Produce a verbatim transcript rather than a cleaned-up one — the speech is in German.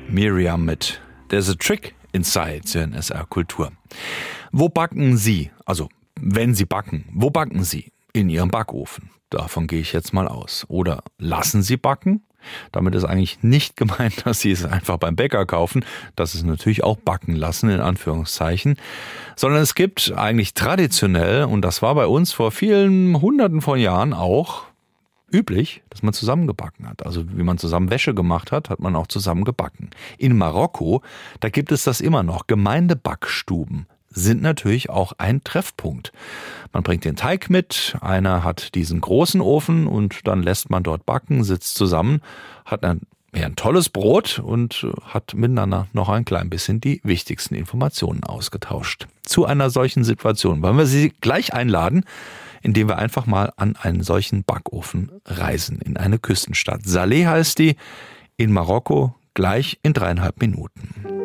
Miriam mit There's a Trick Inside, zu N S R Kultur. Wo backen Sie, also wenn Sie backen, wo backen Sie? In Ihrem Backofen. Davon gehe ich jetzt mal aus. Oder lassen Sie backen? Damit ist eigentlich nicht gemeint, dass Sie es einfach beim Bäcker kaufen. Das ist natürlich auch backen lassen, in Anführungszeichen. Sondern es gibt eigentlich traditionell, und das war bei uns vor vielen Hunderten von Jahren auch üblich, dass man zusammen gebacken hat. Also wie man zusammen Wäsche gemacht hat, hat man auch zusammen gebacken. In Marokko, da gibt es das immer noch. Gemeindebackstuben sind natürlich auch ein Treffpunkt. Man bringt den Teig mit, einer hat diesen großen Ofen und dann lässt man dort backen, sitzt zusammen, hat ein, ja, ein tolles Brot und hat miteinander noch ein klein bisschen die wichtigsten Informationen ausgetauscht. Zu einer solchen Situation wollen wir Sie gleich einladen, indem wir einfach mal an einen solchen Backofen reisen, in eine Küstenstadt. Saleh heißt die, in Marokko, gleich in dreieinhalb Minuten.